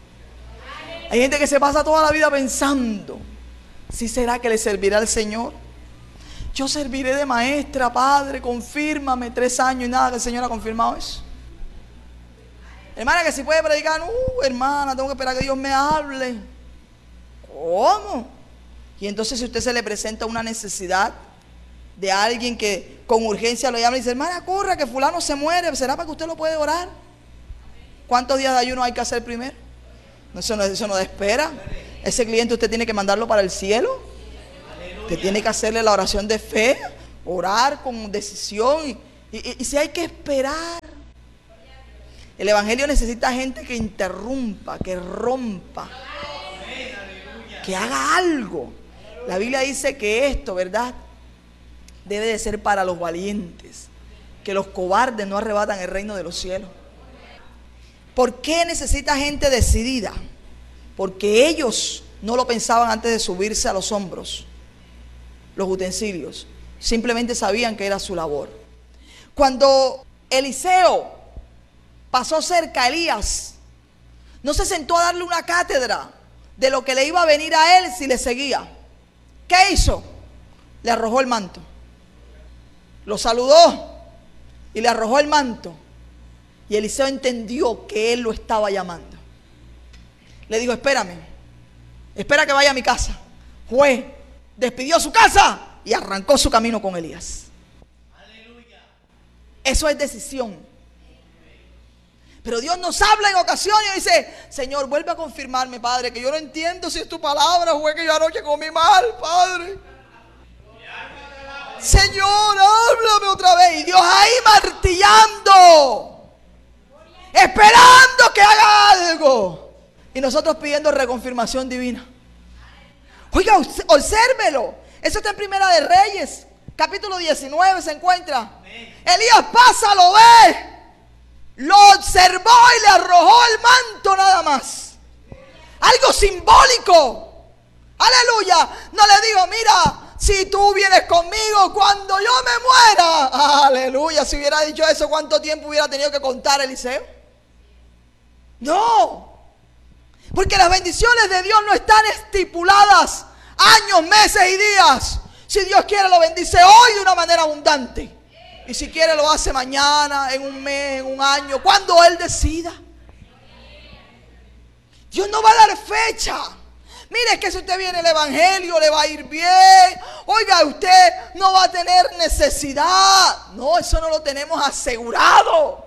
Hay gente que se pasa toda la vida pensando, ¿si será que le servirá al Señor? Yo serviré de maestra, padre, confírmame, tres años y nada que el Señor ha confirmado eso. Hermana, que si puede predicar, uh, hermana, tengo que esperar que Dios me hable. ¿Cómo? Y entonces si usted se le presenta una necesidad de alguien que con urgencia lo llama y dice, hermana, corra que fulano se muere, ¿será para que usted lo puede orar? ¿Cuántos días de ayuno hay que hacer primero? Eso no, eso no da espera. Ese cliente usted tiene que mandarlo para el cielo. Usted tiene que hacerle la oración de fe orar con decisión y, y, y si hay que esperar. El evangelio necesita gente que interrumpa, que rompa, que haga algo. La Biblia dice que esto, ¿verdad?, debe de ser para los valientes, que los cobardes no arrebatan el reino de los cielos. ¿Por qué necesita gente decidida? Porque ellos no lo pensaban antes de subirse a los hombros, los utensilios. Simplemente sabían que era su labor. Cuando Eliseo pasó cerca a Elías, no se sentó a darle una cátedra de lo que le iba a venir a él si le seguía. ¿Qué hizo? Le arrojó el manto. Lo saludó y le arrojó el manto. Y Eliseo entendió que él lo estaba llamando. Le dijo: espérame, espera que vaya a mi casa. Fue, despidió su casa y arrancó su camino con Elías. Aleluya. Eso es decisión. Pero Dios nos habla en ocasiones y dice: Señor, vuelve a confirmarme, Padre, que yo no entiendo si es tu palabra o es que yo anoche comí mal, Padre. Señor, háblame otra vez. Y Dios ahí martillando, esperando que haga algo. Y nosotros pidiendo reconfirmación divina. Oiga, obsérvelo. Eso está en Primera de Reyes, capítulo diecinueve, se encuentra. Elías pasa, lo ve, lo observó y le arrojó el manto nada más. Algo simbólico. Aleluya. No le digo: mira, si tú vienes conmigo cuando yo me muera. Aleluya. Si hubiera dicho eso, ¿cuánto tiempo hubiera tenido que contar Eliseo? No. Porque las bendiciones de Dios no están estipuladas años, meses y días. Si Dios quiere, lo bendice hoy de una manera abundante. Y si quiere, lo hace mañana, en un mes, en un año, cuando Él decida. Dios no va a dar fecha. Mire que si usted viene al evangelio, le va a ir bien. Oiga, usted no va a tener necesidad. No, eso no lo tenemos asegurado.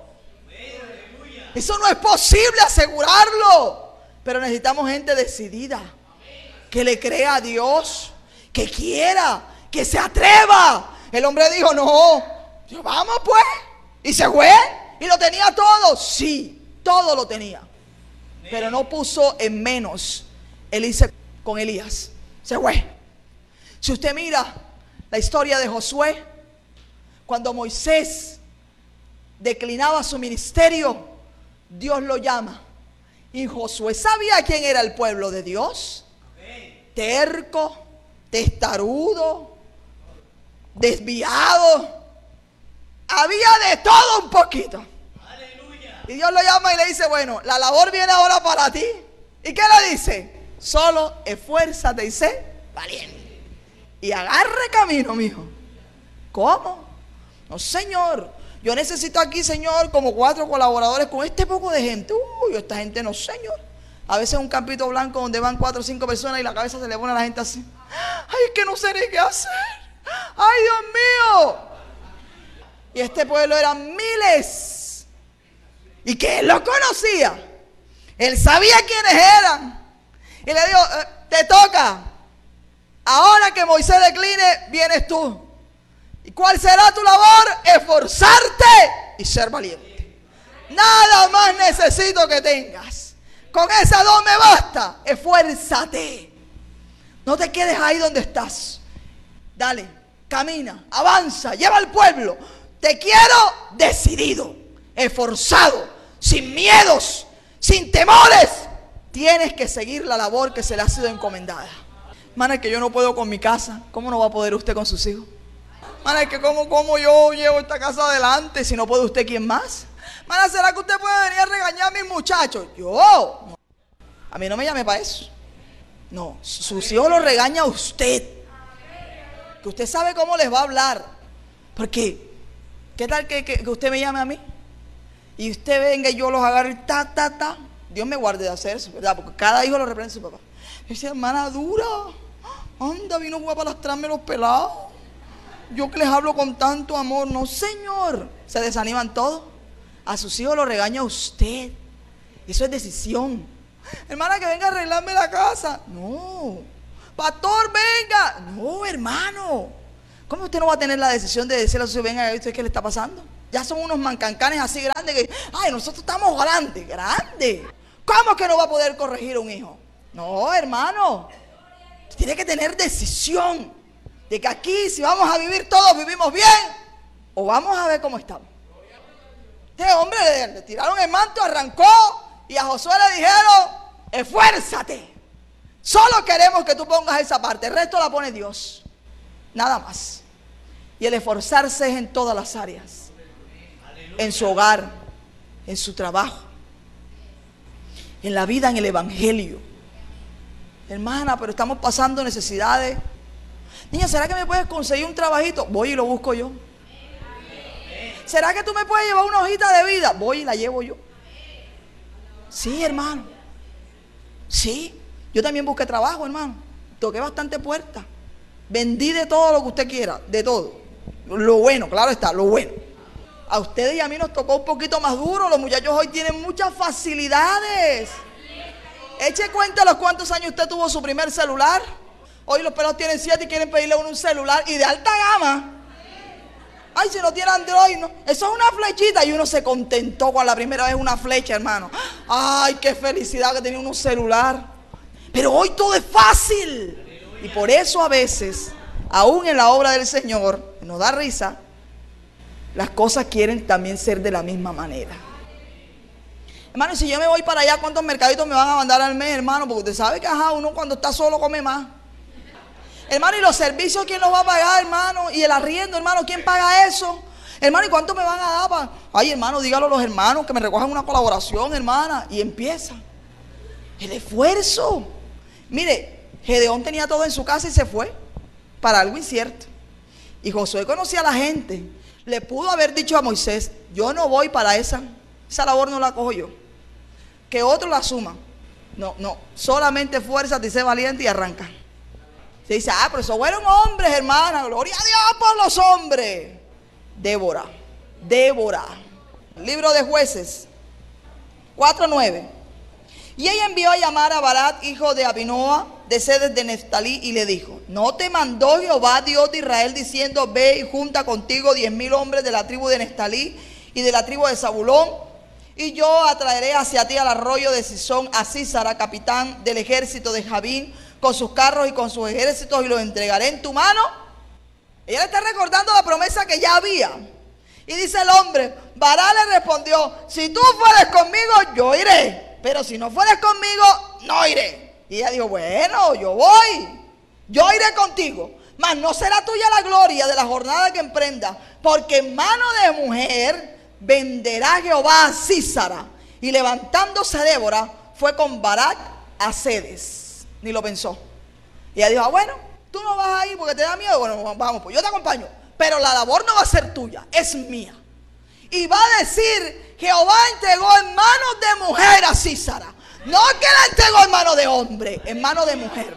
Eso no es posible asegurarlo. Pero necesitamos gente decidida, que le crea a Dios, que quiera, que se atreva. El hombre dijo: no. Vamos pues. Y se fue. Y lo tenía todo. Sí, todo lo tenía. Pero no puso en menos Elías con Elías. Se fue. Si usted mira la historia de Josué, cuando Moisés declinaba su ministerio, Dios lo llama. Y Josué sabía quién era el pueblo de Dios. Terco, testarudo, desviado. Había de todo un poquito. Aleluya. Y Dios lo llama y le dice: bueno, la labor viene ahora para ti. ¿Y qué le dice? Solo esfuérzate y sé valiente. Y agarre camino, mijo. ¿Cómo? No, Señor. Yo necesito aquí, Señor, como cuatro colaboradores con este poco de gente. Uy, esta gente no, Señor. A veces un campito blanco donde van cuatro o cinco personas y la cabeza se le pone a la gente así. Ay, es que no sé ni qué hacer. Ay, Dios mío. Y este pueblo eran miles. Y que él lo conocía. Él sabía quiénes eran. Y le dijo: eh, te toca. Ahora que Moisés decline, vienes tú. ¿Y cuál será tu labor? Esforzarte y ser valiente. Nada más necesito que tengas. Con esa dos me basta. Esfuérzate. No te quedes ahí donde estás. Dale, camina, avanza, lleva al pueblo. Te quiero decidido, esforzado, sin miedos, sin temores. Tienes que seguir la labor que se le ha sido encomendada. Hermana, es que yo no puedo con mi casa. ¿Cómo no va a poder usted con sus hijos? Hermana, es que cómo, cómo yo llevo esta casa adelante si no puede usted, ¿quién más? Hermana, ¿será que usted puede venir a regañar a mis muchachos? Yo, no. A mí no me llame para eso. No, sus hijos los regaña a usted. Que usted sabe cómo les va a hablar. Porque ¿qué tal que, que, que usted me llame a mí? Y usted venga y yo los agarre, ta, ta, ta. Dios me guarde de hacer eso, ¿verdad? Porque cada hijo lo reprende a su papá. Esa hermana dura. Anda, vino a palastrarme los pelados. Yo que les hablo con tanto amor. No, Señor. Se desaniman todos. A sus hijos lo regaña usted. Eso es decisión. Hermana, que venga a arreglarme la casa. No. Pastor, venga. No, hermano. ¿Cómo usted no va a tener la decisión de decirle a su hijo, venga, ¿usted qué le está pasando? Ya son unos mancancanes así grandes que, ay, nosotros estamos grandes, grandes. ¿Cómo que no va a poder corregir a un hijo? No, hermano. Tiene que tener decisión de que aquí, si vamos a vivir todos, vivimos bien, o vamos a ver cómo estamos. Este hombre le, le tiraron el manto, arrancó, y a Josué le dijeron, esfuérzate. Solo queremos que tú pongas esa parte, el resto la pone Dios. Nada más. Y el esforzarse es en todas las áreas. En su hogar, en su trabajo, en la vida, en el evangelio. Hermana, pero estamos pasando necesidades. Niña, ¿será que me puedes conseguir un trabajito? Voy y lo busco yo. ¿Será que tú me puedes llevar una hojita de vida? Voy y la llevo yo. Sí, hermano. Sí. Yo también busqué trabajo, hermano. Toqué bastante puertas. Vendí de todo lo que usted quiera, de todo. Lo bueno, claro está, lo bueno. A ustedes y a mí nos tocó un poquito más duro. Los muchachos hoy tienen muchas facilidades. Eche cuenta los cuántos años usted tuvo su primer celular. Hoy los pelos tienen siete y quieren pedirle a uno un celular y de alta gama. Ay, si no tiene Android, no. Eso es una flechita. Y uno se contentó con la primera vez una flecha, hermano. Ay, qué felicidad que tenía un celular. Pero hoy todo es fácil. Y por eso a veces, aún en la obra del Señor, nos da risa, las cosas quieren también ser de la misma manera. Hermano, si yo me voy para allá, ¿cuántos mercaditos me van a mandar al mes, hermano? Porque usted sabe que ajá, uno cuando está solo come más. Hermano, ¿y los servicios quién los va a pagar, hermano? ¿Y el arriendo, hermano, quién paga eso? Hermano, ¿y cuánto me van a dar para...? Ay, hermano, dígalo a los hermanos que me recojan una colaboración, hermana. Y empieza el esfuerzo. Mire, Gedeón tenía todo en su casa y se fue para algo incierto. Y Josué conocía a la gente. Le pudo haber dicho a Moisés, yo no voy para esa, esa labor no la cojo yo. Que otro la asuma. No, no, solamente fuérzate y sé valiente y arranca. Se dice, ah, pero esos fueron hombres, hermana, gloria a Dios por los hombres. Débora, Débora. Libro de Jueces, cuatro nueve. Y ella envió a llamar a Barak, hijo de Abinoa, de Sedes de Neftalí, y le dijo, ¿no te mandó Jehová Dios de Israel diciendo, ve y junta contigo diez mil hombres de la tribu de Neftalí y de la tribu de Zabulón? Y yo atraeré hacia ti al arroyo de Sisón a Sísara, capitán del ejército de Jabín, con sus carros y con sus ejércitos, y los entregaré en tu mano. Ella le está recordando la promesa que ya había. Y dice el hombre, Barak le respondió, si tú fueres conmigo, yo iré. Pero si no fueres conmigo, no iré. Y ella dijo, bueno, yo voy. Yo iré contigo. Mas no será tuya la gloria de la jornada que emprenda, porque en mano de mujer venderá Jehová a Sísara. Y levantándose Débora, fue con Barak a Sedes. Ni lo pensó. Y ella dijo, ah, bueno, tú no vas a ir porque te da miedo. Bueno, vamos, pues yo te acompaño. Pero la labor no va a ser tuya, es mía. Y va a decir, Jehová entregó en manos de mujer a Sísara. No que la entregó en manos de hombre, en manos de mujer.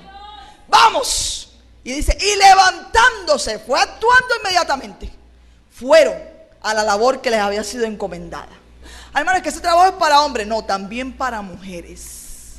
Vamos. Y dice, y levantándose, fue actuando inmediatamente. Fueron a la labor que les había sido encomendada. Hermanos, que ese trabajo es para hombres, no, también para mujeres.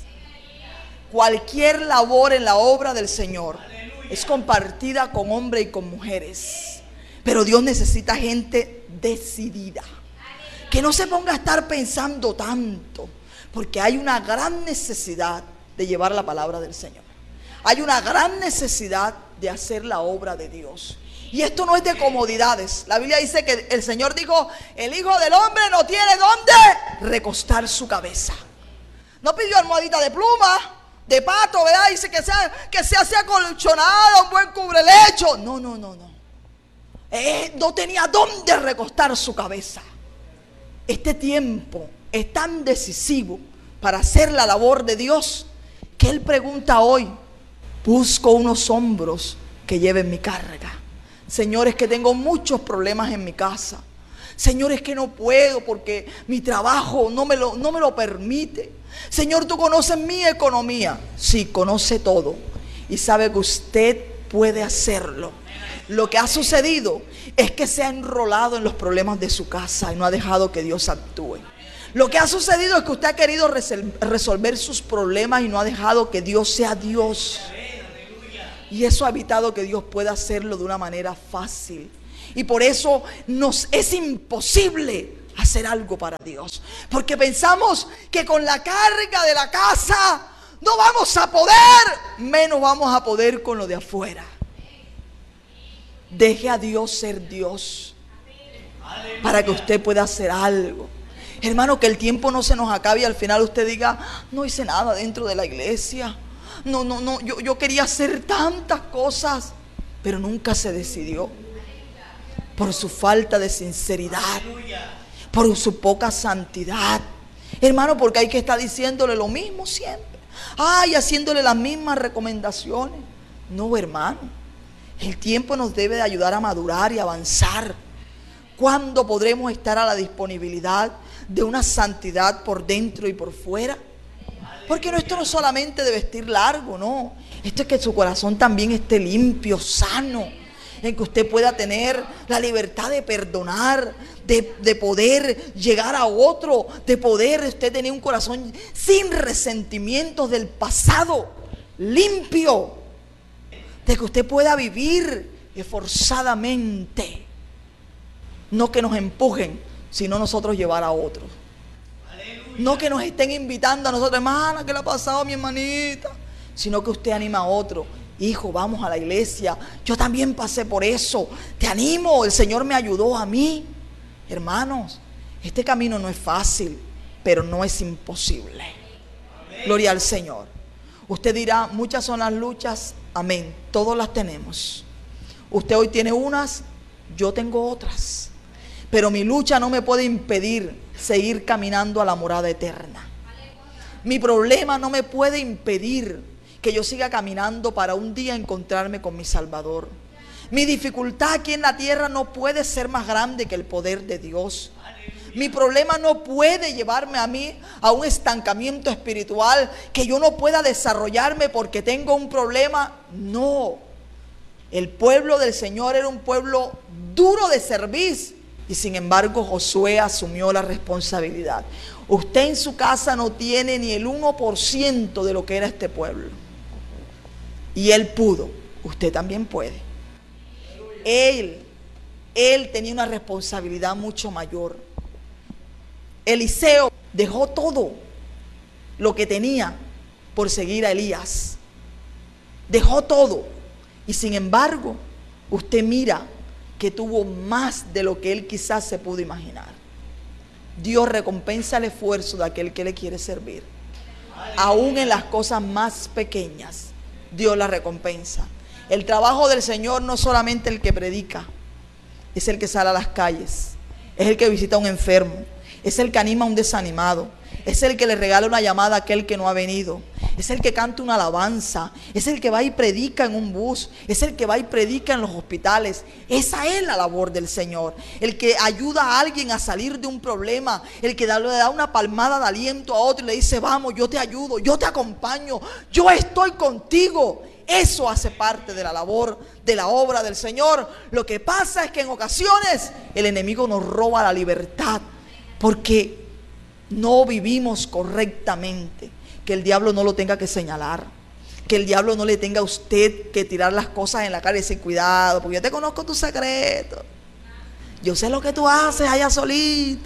Cualquier labor en la obra del Señor es compartida con hombres y con mujeres. Pero Dios necesita gente decidida, que no se ponga a estar pensando tanto, porque hay una gran necesidad de llevar la palabra del Señor. Hay una gran necesidad de hacer la obra de Dios. Y esto no es de comodidades. La Biblia dice que el Señor dijo, el Hijo del Hombre no tiene dónde recostar su cabeza. No pidió almohadita de pluma, de pato, ¿verdad? Dice que sea, que sea así acolchonada, un buen cubrelecho. No, no, no, no. Eh, no tenía dónde recostar su cabeza. Este tiempo es tan decisivo para hacer la labor de Dios que Él pregunta hoy, busco unos hombros que lleven mi carga. Señores, que tengo muchos problemas en mi casa. Señores, que no puedo porque mi trabajo no me lo, no me lo permite. Señor, tú conoces mi economía. Sí, conoce todo y sabe que usted puede hacerlo. Lo que ha sucedido es que se ha enrolado en los problemas de su casa y no ha dejado que Dios actúe. Lo que ha sucedido es que usted ha querido resolver sus problemas y no ha dejado que Dios sea Dios. Y eso ha evitado que Dios pueda hacerlo de una manera fácil. Y por eso nos es imposible hacer algo para Dios. Porque pensamos que con la carga de la casa no vamos a poder, menos vamos a poder con lo de afuera. Deje a Dios ser Dios para que usted pueda hacer algo. Hermano, que el tiempo no se nos acabe y al final usted diga, no hice nada dentro de la iglesia. No, no, no, yo, yo quería hacer tantas cosas, pero nunca se decidió. Por su falta de sinceridad, por su poca santidad. Hermano, porque hay que estar diciéndole lo mismo siempre. Ay, haciéndole las mismas recomendaciones. No, hermano. El tiempo nos debe de ayudar a madurar y avanzar. ¿Cuándo podremos estar a la disponibilidad de una santidad por dentro y por fuera? Porque no, esto no es solamente de vestir largo, no. Esto es que su corazón también esté limpio, sano. En que usted pueda tener la libertad de perdonar, de, de poder llegar a otro, de poder usted tener un corazón sin resentimientos del pasado, limpio, de que usted pueda vivir esforzadamente, no que nos empujen, sino nosotros llevar a otros. No que nos estén invitando a nosotros, hermana, ¿qué le ha pasado a mi hermanita? Sino que usted anima a otro. Hijo, vamos a la iglesia. Yo también pasé por eso. Te animo, el Señor me ayudó a mí. Hermanos, este camino no es fácil, pero no es imposible. Gloria al Señor. Usted dirá, muchas son las luchas. Amén, todas las tenemos. Usted hoy tiene unas, yo tengo otras. Pero mi lucha no me puede impedir seguir caminando a la morada eterna. Mi problema no me puede impedir que yo siga caminando para un día encontrarme con mi Salvador. Mi dificultad aquí en la tierra no puede ser más grande que el poder de Dios. Mi problema no puede llevarme a mí a un estancamiento espiritual, que yo no pueda desarrollarme porque tengo un problema. No. El pueblo del Señor era un pueblo duro de servir, y sin embargo Josué asumió la responsabilidad. Usted en su casa no tiene ni el uno por ciento de lo que era este pueblo. Y él pudo, usted también puede. Él, él tenía una responsabilidad mucho mayor. Eliseo dejó todo lo que tenía por seguir a Elías. Dejó todo. Y sin embargo, usted mira que tuvo más de lo que él quizás se pudo imaginar. Dios recompensa el esfuerzo de aquel que le quiere servir. Aún en las cosas más pequeñas, Dios la recompensa. El trabajo del Señor no es solamente el que predica, es el que sale a las calles, es el que visita a un enfermo, es el que anima a un desanimado, es el que le regala una llamada a aquel que no ha venido, es el que canta una alabanza, es el que va y predica en un bus, es el que va y predica en los hospitales. Esa es la labor del Señor. El que ayuda a alguien a salir de un problema, el que da, le da una palmada de aliento a otro y le dice, vamos, yo te ayudo, yo te acompaño, yo estoy contigo. Eso hace parte de la labor, de la obra del Señor. Lo que pasa es que en ocasiones el enemigo nos roba la libertad porque no vivimos correctamente. Que el diablo no lo tenga que señalar, que el diablo no le tenga a usted que tirar las cosas en la cara y decir, cuidado, porque yo te conozco tus secretos, yo sé lo que tú haces allá solito.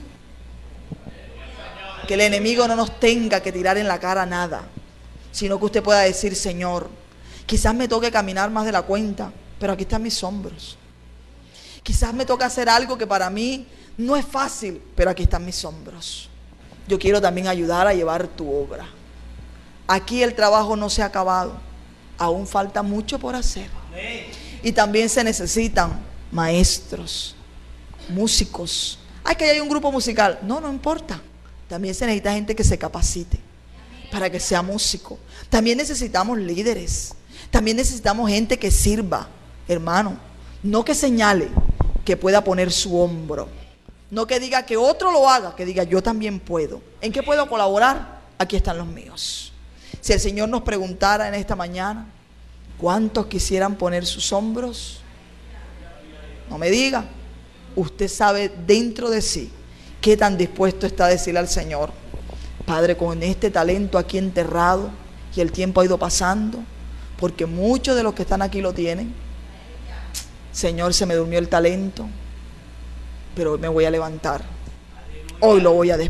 Que el enemigo no nos tenga que tirar en la cara nada, sino que usted pueda decir, Señor, quizás me toque caminar más de la cuenta, pero aquí están mis hombros. Quizás me toque hacer algo que para mí no es fácil, pero aquí están mis hombros. Yo quiero también ayudar a llevar tu obra. Aquí el trabajo no se ha acabado, aún falta mucho por hacer. Y también se necesitan maestros, músicos. Ay, que hay un grupo musical. No, no importa. También se necesita gente que se capacite para que sea músico. También necesitamos líderes. También necesitamos gente que sirva, hermano. No que señale, que pueda poner su hombro. No que diga que otro lo haga, que diga yo también puedo. ¿En qué puedo colaborar? Aquí están los míos. Si el Señor nos preguntara en esta mañana, ¿cuántos quisieran poner sus hombros? No me diga. Usted sabe dentro de sí qué tan dispuesto está a decirle al Señor, Padre, con este talento aquí enterrado y el tiempo ha ido pasando, porque muchos de los que están aquí lo tienen. Señor, se me durmió el talento, pero hoy me voy a levantar. Hoy lo voy a despertar.